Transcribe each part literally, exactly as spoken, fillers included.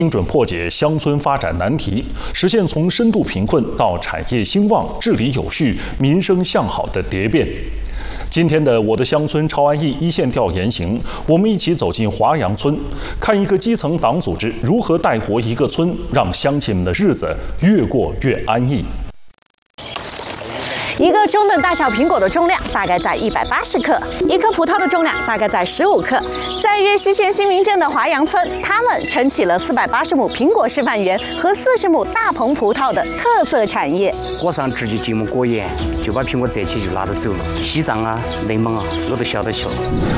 精准破解乡村发展难题，实现从深度贫困到产业兴旺、治理有序、民生向好的蝶变。今天的我的乡村超安逸一线调研行，我们一起走进华阳村，看一个基层党组织如何带活一个村，让乡亲们的日子越过越安逸。 一个中等大小苹果的重量大概在一百八十克，一颗葡萄的重量大概在十五克。在岳西县新民镇的华阳村，他们撑起了四百八十亩苹果示范园和四十亩大棚葡萄的特色产业。 果上直接进入果园，就把苹果摘起就拿着走了。西藏啊、内蒙啊，我都晓得去了。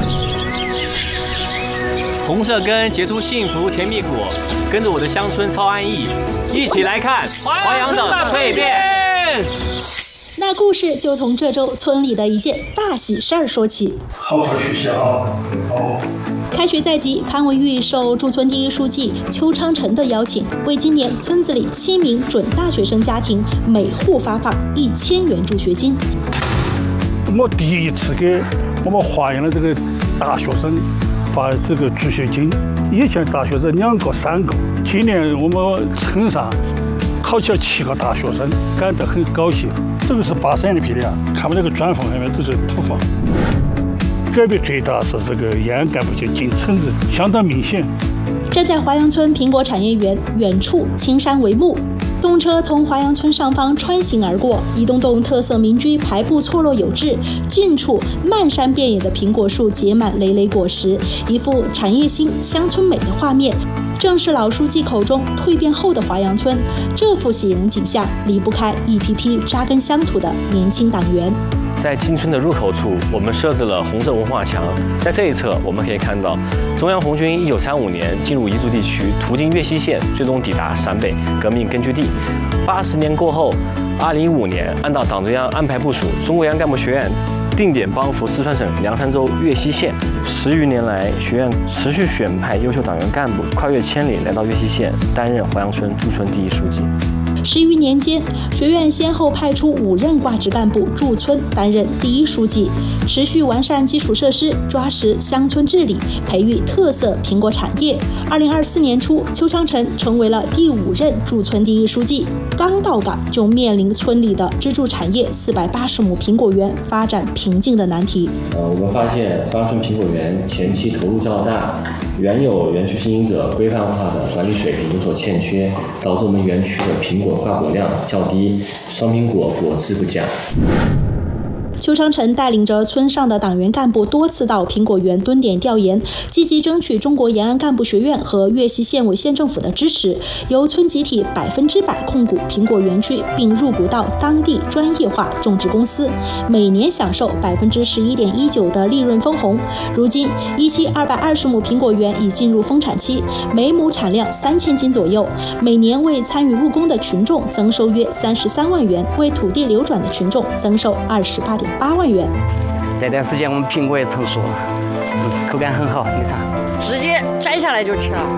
红色根结出幸福甜蜜果，跟着我的乡村超安逸，一起来看华阳的蜕变。 那故事就从这周村里的一件大喜事儿说起。 好好学习啊！哦。 开学在即，潘文玉受驻村第一书记邱昌成的邀请，为今年村子里七名准大学生家庭每户发放一千元助学金。 我第一次给我们华阳的这个大学生发这个助学金，以前大学生两个、三个，今年我们村上考起了七个大学生，感到很高兴。 这个是八三年批的啊，看我这个砖缝上面都是土缝。改变最大是这个延安干部就进村子，相当明显。 站在华阳村苹果产业园，远处青山为幕，动车从华阳村上方穿行而过，一栋栋特色民居排布错落有致，近处漫山遍野的苹果树结满累累果实，一幅产业兴、乡村美的画面。 正是老书记口中蜕变后的华阳村，这幅喜人景象离不开一批批扎根乡土的年轻党员。 在新村的入口处，我们设置了红色文化墙。在这一侧，我们可以看到中央红军一九三五年进入彝族地区，途经岳西县，最终抵达陕北革命根据地。八十年过后，二零一五年，按照党中央安排部署，中国延安干部学院 定点帮扶四川省凉山州岳西县，十余年来，学院持续选派优秀党员干部，跨越千里来到岳西县，担任华阳村驻村第一书记。 十余年间，学院先后派出五任挂职干部驻村担任第一书记，持续完善基础设施，抓实乡村治理，培育特色苹果产业。二零二四年初，邱昌成成为了第五任驻村第一书记。刚到岗就面临村里的支柱产业四百八十亩苹果园发展瓶颈的难题。 呃，我们发现华阳村苹果园前期投入较大，原有园区经营者规范化的管理水平有所欠缺，导致我们园区的苹果 挂果量较低，双苹果果质不佳。 邱昌成带领着村上的党员干部多次到苹果园蹲点调研，积极争取中国延安干部学院和岳西县委县政府的支持，由村集体百分之百控股苹果园区，并入股到当地专业化种植公司，每年享受百分之十一点一九的利润分红。如今，一期二百二十亩苹果园已进入丰产期，每亩产量三千斤左右，每年为参与入工的群众增收约三十三万元，为土地流转的群众增收二十八点 八万元。 这段时间我们苹果也成熟了，口感很好，你尝， 直接摘下来就吃了。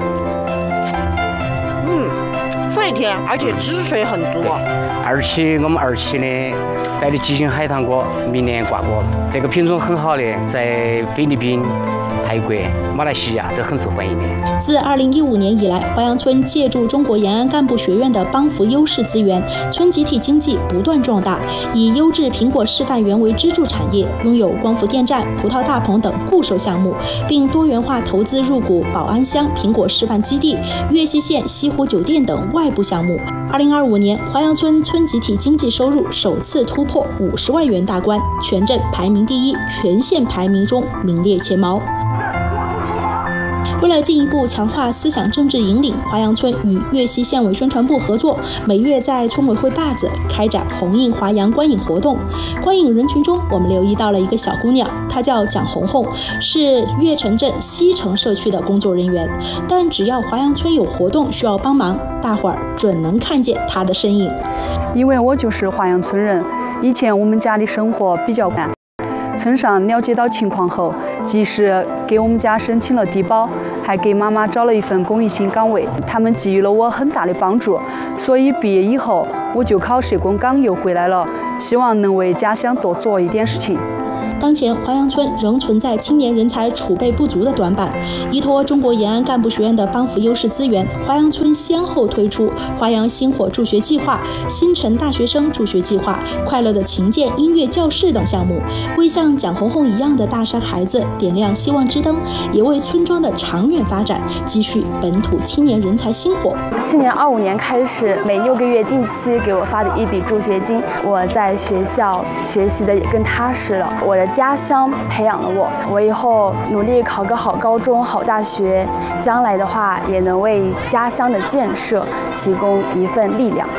嗯，脆甜，而且汁水很足。 二期我们二期的摘的极品海棠果，明年挂果。这个品种很好的，在菲律宾、泰国、马来西亚都很受欢迎的。 自二零一五年以来，华阳村借助中国延安干部学院的帮扶优势资源，村集体经济不断壮大，以优质苹果示范园为支柱产业，拥有光伏电站、葡萄大棚等固收项目，并多元化投资入股宝安乡苹果示范基地、岳西县西湖酒店等外部项目。二零二五年，华阳村村集体经济收入首次突破五十万元大关，全镇排名第一，全县排名中名列前茅。为了进一步强化思想政治引领，华阳村与岳西县委宣传部合作，每月在村委会坝子开展红印华阳观影活动。观影人群中，我们留意到了一个小姑娘，她叫蒋红红，是岳城镇西城社区的工作人员。但只要华阳村有活动需要帮忙，大伙儿准能看见她的身影。 因为我就是华阳村人，以前我们家里生活比较难。 村上了解到情况后，及时给我们家申请了低保，还给妈妈找了一份公益性岗位，他们给予了我很大的帮助。所以毕业以后，我就考社工岗又回来了，希望能为家乡多做一点事情。 当前华阳村仍存在青年人才储备不足的短板。依托中国延安干部学院的帮扶优势资源，华阳村先后推出华阳星火助学计划、星辰大学生助学计划、快乐的琴键音乐教室等项目，为像蒋红红一样的大山孩子点亮希望之灯，也为村庄的长远发展积蓄本土青年人才星火。 去年二五年开始，每六个月定期给我发的一笔助学金，我在学校学习的也更踏实了。我的家乡培养了我，我以后努力考个好高中、好大学，将来的话也能为家乡的建设提供一份力量。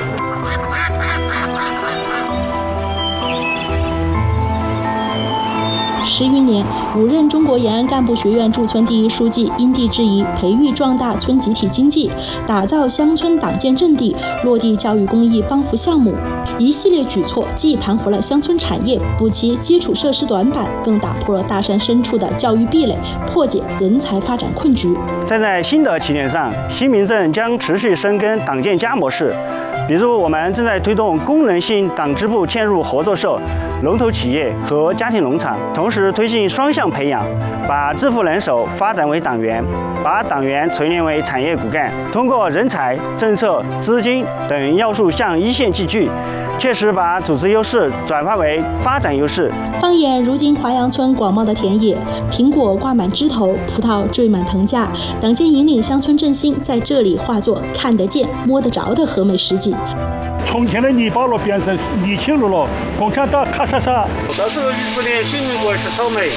十余年，五任中国延安干部学院驻村第一书记因地制宜，培育壮大村集体经济，打造乡村党建阵地，落地教育公益帮扶项目，一系列举措既盘活了乡村产业，补齐基础设施短板，更打破了大山深处的教育壁垒，破解人才发展困局。 站在新的起点上，新民政将持续深耕党建加模式。比如，我们正在推动功能性党支部嵌入合作社、龙头企业和家庭农场，同时推进双向培养，把致富人手发展为党员，把党员锤炼为产业骨干，通过人才、政策、资金等要素向一线集聚，切实把组织优势转化为发展优势。 放眼如今华阳村广袤的田野，苹果挂满枝头，葡萄缀满藤架，党建引领乡村振兴在这里化作看得见、摸得着的和美实景。 从前的泥巴路变成沥青路了，共产党咔嚓嚓。到时候一出的新民国是草莓。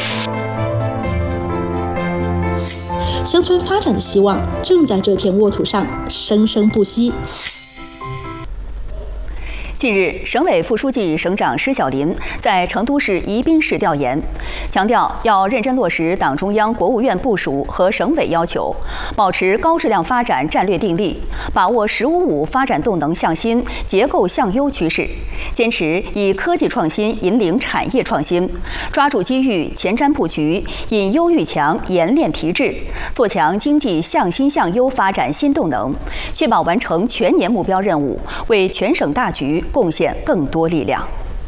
乡村发展的希望正在这片沃土上生生不息。 近日，省委副书记、省长施小林在成都市宜宾市调研，强调要认真落实党中央、国务院部署和省委要求，保持高质量发展战略定力，把握“十五五”发展动能向新、结构向优趋势，坚持以科技创新引领产业创新，抓住机遇前瞻布局，引优育强、研练提质，做强经济向新向优发展新动能，确保完成全年目标任务，为全省大局贡献更多力量。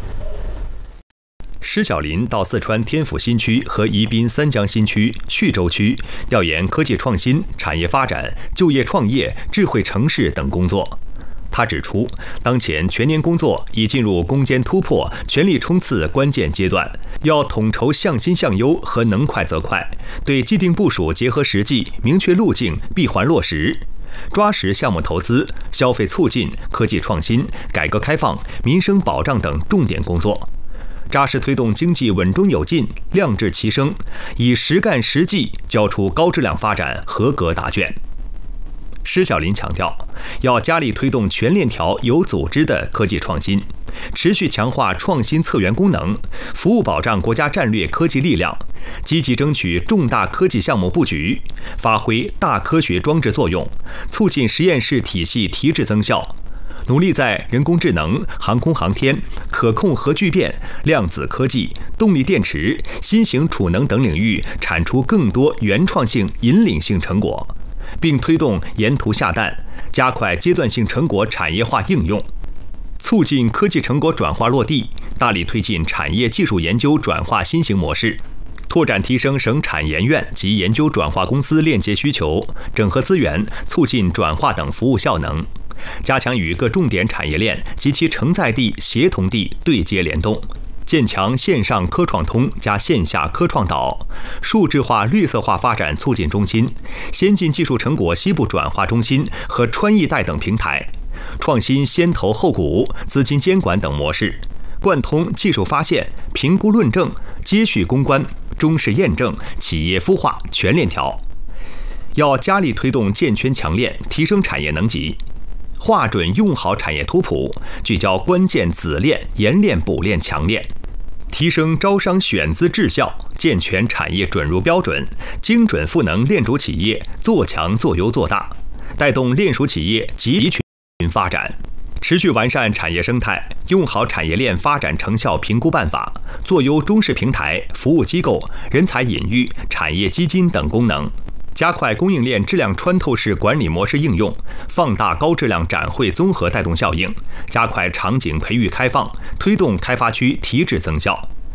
施小林到四川天府新区和宜宾三江新区、叙州区调研科技创新、产业发展、就业创业、智慧城市等工作。他指出，当前全年工作已进入攻坚突破、全力冲刺关键阶段，要统筹向新向优和能快则快，对既定部署结合实际，明确路径，闭环落实。抓实项目投资、消费促进、科技创新、改革开放、民生保障等重点工作，扎实推动经济稳中有进、量质齐升，以实干实绩交出高质量发展合格答卷。施小林强调，要加力推动全链条有组织的科技创新，持续强化创新策源功能，服务保障国家战略科技力量，积极争取重大科技项目布局，发挥大科学装置作用，促进实验室体系提质增效，努力在人工智能、航空航天、可控核聚变、量子科技、动力电池、新型储能等领域产出更多原创性、引领性成果，并推动沿途下蛋，加快阶段性成果产业化应用，促进科技成果转化落地，大力推进产业技术研究转化新型模式，拓展提升省产研院及研究转化公司链接需求，整合资源，促进转化等服务效能，加强与各重点产业链及其承载地、协同地对接联动，建强线上科创通加线下科创岛、数字化绿色化发展促进中心、先进技术成果西部转化中心和川易贷等平台，创新先投后鼓、资金监管等模式，贯通技术发现、评估论证、接续攻关、中试验证、企业孵化全链条。要加力推动建圈强链，提升产业能级，划准用好产业图谱，聚焦关键子链、研链、补链、强链，提升招商选资质效，健全产业准入标准，精准赋能链主企业，做强做优做大，带动链属企业集群发展。持续完善产业生态，用好产业链发展成效评估办法，做优中试平台、服务机构、人才引育、产业基金等功能，加快供应链质量穿透式管理模式应用，放大高质量展会综合带动效应，加快场景培育开放，推动开发区提质增效。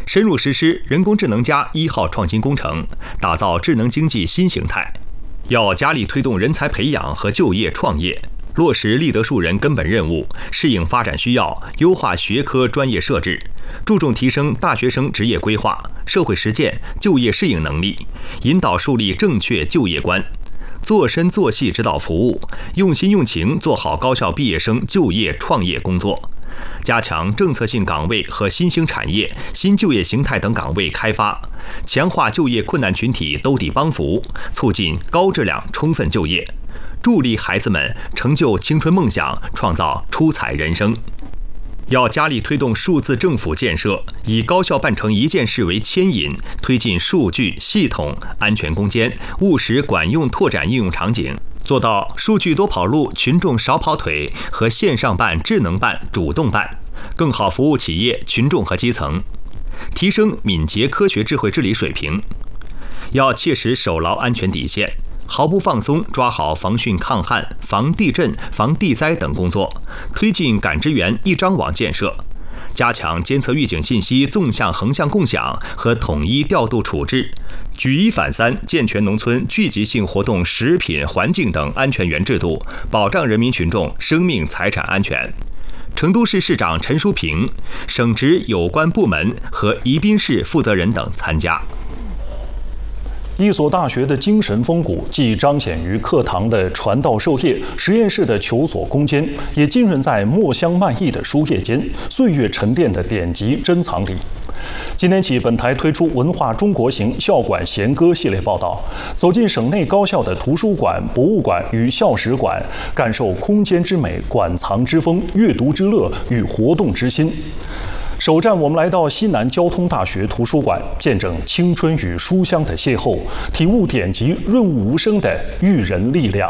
深入实施人工智能加一号创新工程，打造智能经济新形态。要加力推动人才培养和就业创业，落实立德树人根本任务，适应发展需要，优化学科专业设置，注重提升大学生职业规划、社会实践、就业适应能力，引导树立正确就业观，做深做细指导服务，用心用情做好高校毕业生就业创业工作。加强政策性岗位和新兴产业、新就业形态等岗位开发，强化就业困难群体兜底帮扶，促进高质量充分就业，助力孩子们成就青春梦想，创造出彩人生。要加力推动数字政府建设，以高校办成一件事为牵引，推进数据、系统、安全攻坚、务实管用拓展应用场景，做到数据多跑路、群众少跑腿和线上办、智能办、主动办，更好服务企业、群众和基层，提升敏捷科学智慧治理水平。要切实守牢安全底线，毫不放松抓好防汛抗旱、防地震、防地灾等工作，推进感知源一张网建设，加强监测预警信息纵向横向共享和统一调度处置，举一反三，健全农村聚集性活动食品、环境等安全源制度，保障人民群众生命财产安全。成都市市长陈淑平、省直有关部门和宜宾市负责人等参加。 一所大学的精神风骨，既彰显于课堂的传道授业，实验室的求索攻坚，也浸润在墨香漫溢的书页间，岁月沉淀的典籍珍藏里。今天起，本台推出文化中国行校馆弦歌系列报道，走进省内高校的图书馆、博物馆与校史馆，感受空间之美、馆藏之风、阅读之乐与活动之心。首站，我们来到西南交通大学图书馆，见证青春与书香的邂逅，体悟典籍润物无声的育人力量。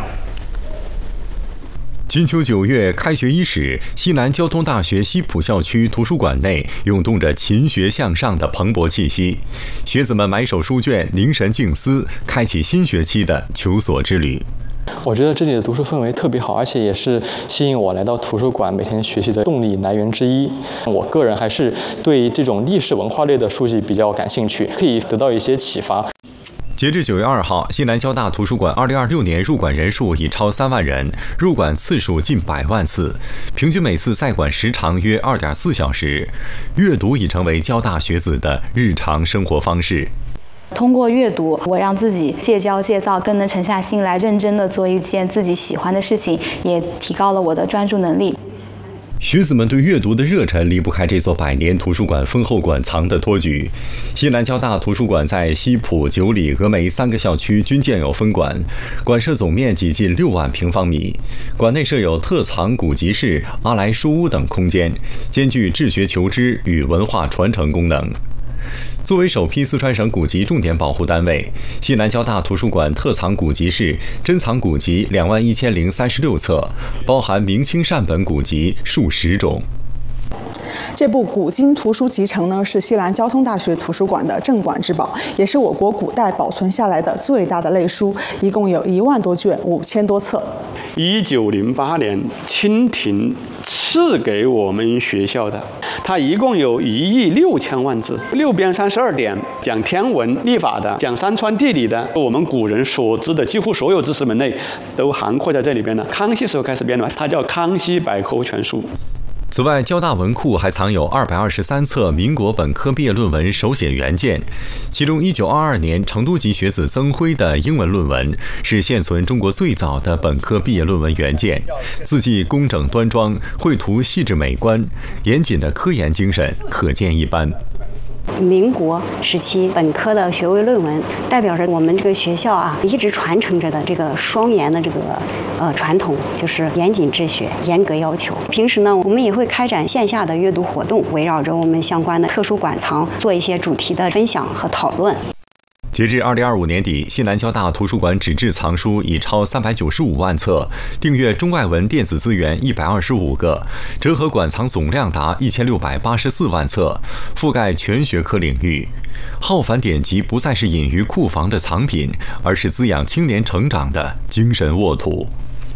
金秋九月，开学伊始，西南交通大学西浦校区图书馆内涌动着勤学向上的蓬勃气息，学子们埋首书卷，凝神静思，开启新学期的求索之旅。 我觉得这里的读书氛围特别好，而且也是吸引我来到图书馆每天学习的动力来源之一。我个人还是对这种历史文化类的书籍比较感兴趣，可以得到一些启发。 截至九月二号，西南交大图书馆二零二六年入馆人数已超三万人，入馆次数近百万次，平均每次在馆时长约二点四小时。阅读已成为交大学子的日常生活方式。 通过阅读，我让自己戒骄戒躁，更能沉下心来认真的做一件自己喜欢的事情，也提高了我的专注能力。 学子们对阅读的热忱离不开这座百年图书馆丰厚馆藏的托举。西南交大图书馆在西浦、九里、峨眉三个校区均建有分馆，馆舍总面积近六万平方米。馆内设有特藏古籍室、阿来书屋等空间，兼具治学求知与文化传承功能。作为首批四川省古籍重点保护单位，西南交大图书馆特藏古籍室珍藏古籍两万一千零三十六册，包含明清善本古籍数十种。 这部古今图书集成呢，是西南交通大学图书馆的镇馆之宝，也是我国古代保存下来的最大的类书，一共有一万多卷，五千多册。 一九零八年，清廷赐给我们学校的，它一共有一亿六千万字，六编三十二典，讲天文历法的，讲山川地理的，我们古人所知的几乎所有知识门类都涵括在这里边了。康熙时候开始编的，它叫《康熙百科全书》。 此外，交大文库还藏有二百二十三册民国本科毕业论文手写原件，其中一九二二年成都籍学子曾辉的英文论文是现存中国最早的本科毕业论文原件，字迹工整端庄，绘图细致美观，严谨的科研精神可见一斑。 民国时期本科的学位论文，代表着我们这个学校啊一直传承着的这个双严的这个呃传统，就是严谨治学、严格要求。平时呢，我们也会开展线下的阅读活动，围绕着我们相关的特殊馆藏做一些主题的分享和讨论。 截至二零二五年底，西南交大图书馆纸质藏书已超三百九十五万册，订阅中外文电子资源一百二十五个，折合馆藏总量达一千六百八十四万册，覆盖全学科领域。浩繁典籍不再是隐于库房的藏品，而是滋养青年成长的精神沃土。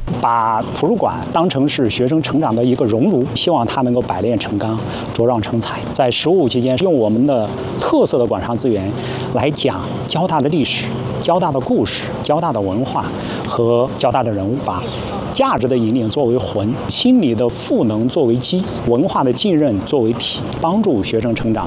把图书馆当成是学生成长的一个熔炉，希望它能够百炼成钢，茁壮成才。在十五期间，用我们的特色的馆藏资源来讲交大的历史、交大的故事、交大的文化和交大的人物，把价值的引领作为魂，心理的赋能作为基，文化的浸润作为体，帮助学生成长。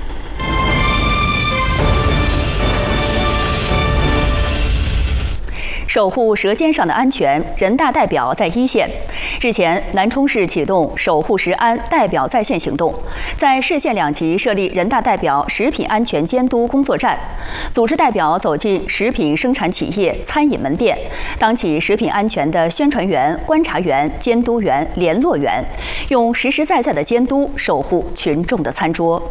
守护舌尖上的安全，人大代表在一线。日前，南充市启动守护食安代表在线行动，在市县两级设立人大代表食品安全监督工作站，组织代表走进食品生产企业、餐饮门店，当起食品安全的宣传员、观察员、监督员、联络员，用实实在在的监督守护群众的餐桌。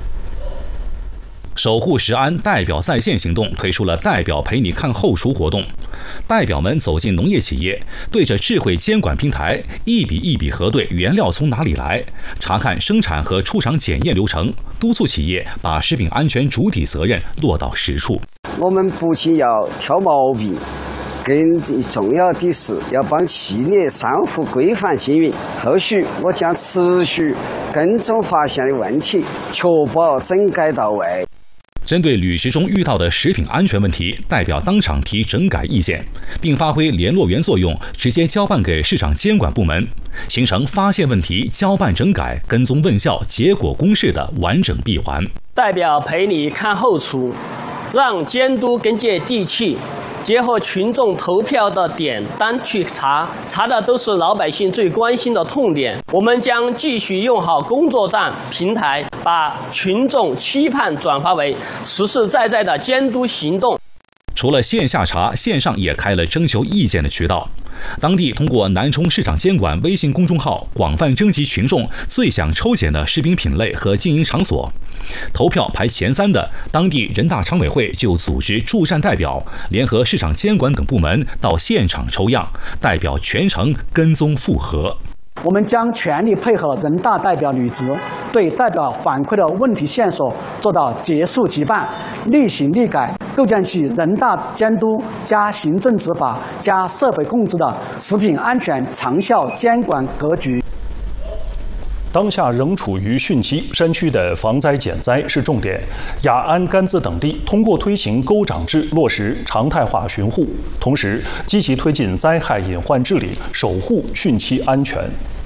守护食安代表在线行动推出了代表陪你看后厨活动，代表们走进农业企业，对着智慧监管平台一笔一笔核对原料从哪里来，查看生产和出厂检验流程，督促企业把食品安全主体责任落到实处。 我们不仅要挑毛病，更重要的是要帮企业商户规范经营。后续我将持续跟踪发现的问题，确保整改到位。 针对履食中遇到的食品安全问题，代表当场提整改意见，并发挥联络员作用，直接交办给市场监管部门，形成发现问题、交办整改、跟踪问效、结果公示的完整闭环。 代表陪你看后厨，让监督更接地气。结合群众投票的点单去查，查的都是老百姓最关心的痛点。我们将继续用好工作站平台，把群众期盼转化为实实在在的监督行动。 除了线下查，线上也开了征求意见的渠道。当地通过南充市场监管微信公众号广泛征集群众最想抽检的食品品类和经营场所，投票排前三的，当地人大常委会就组织驻站代表联合市场监管等部门到现场抽样，代表全程跟踪复核。 我们将全力配合人大代表履职，对代表反馈的问题线索做到结束即办、立行立改，构建起人大监督加行政执法加社会控制的食品安全长效监管格局。 当下仍处于汛期，山区的防灾减灾是重点。雅安、甘孜等地通过推行沟长制，落实常态化巡护，同时积极推进灾害隐患治理，守护汛期安全。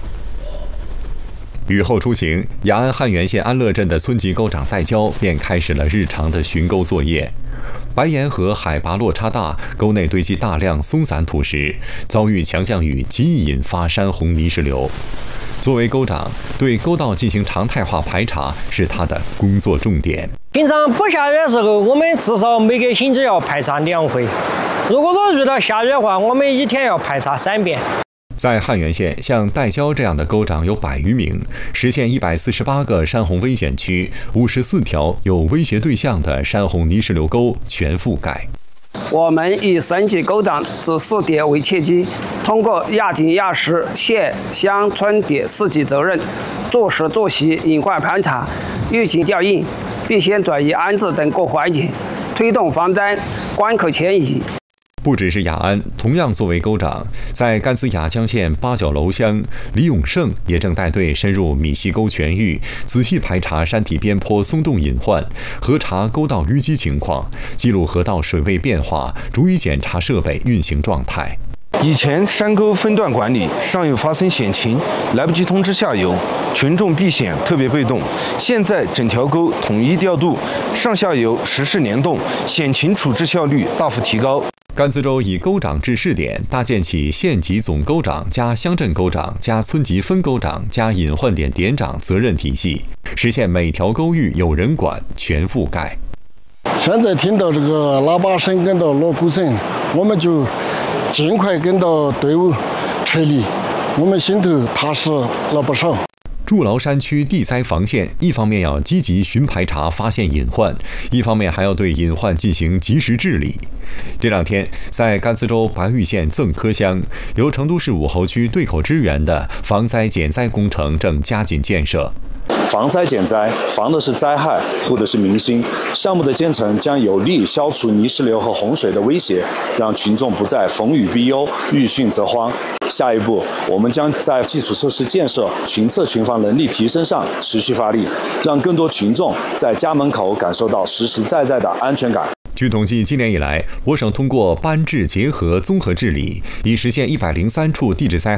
雨后初晴，雅安汉源县安乐镇的村级沟长戴娇便开始了日常的巡沟作业。白岩河海拔落差大，沟内堆积大量松散土石，遭遇强降雨，极易引发山洪泥石流。作为沟长，对沟道进行常态化排查是他的工作重点。 平常不下雨的时候，我们至少每个星期要排查两回；如果说遇到下雨的话，我们一天要排查三遍。 在汉源县，像戴娇这样的沟长有百余名，实现一百四十八个山洪危险区、五十四条有威胁对象的山洪泥石流沟全覆盖。 我们以省级沟长指示点为契机，通过亚警亚市县乡村点四级责任，做实做细隐患盘查、预警调应、避险转移安置等各环节，推动防灾关口迁移。 不只是雅安，同样作为沟长，在甘孜雅江县八角楼乡，李永胜也正带队深入米溪沟全域，仔细排查山体边坡松动隐患，核查沟道淤积情况，记录河道水位变化，逐一检查设备运行状态。 以前山沟分段管理，上游发生险情，来不及通知下游，群众避险特别被动。现在整条沟统一调度，上下游实时联动，险情处置效率大幅提高。 甘孜州以沟长制试点，搭建起县级总沟长加乡镇沟长加村级分沟长加隐患点点长责任体系，实现每条沟域有人管，全覆盖。 现在听到这个喇叭声跟到锣鼓声，我们就尽快跟到队伍撤离，我们心头踏实了不少。 筑牢山区地灾防线，一方面要积极巡排查发现隐患，一方面还要对隐患进行及时治理。这两天，在甘孜州白玉县赠科乡，由成都市武侯区对口支援的防灾减灾工程正加紧建设。 防灾减灾，防的是灾害，护的是民心。项目的建成将有力消除泥石流和洪水的威胁，让群众不再逢雨必忧、遇汛则慌。下一步，我们将在基础设施建设、群测群防能力提升上持续发力，让更多群众在家门口感受到实实在在的安全感。 据统计，今年以来，我省通过班治结合综合治理，已实现一百零三处地质灾害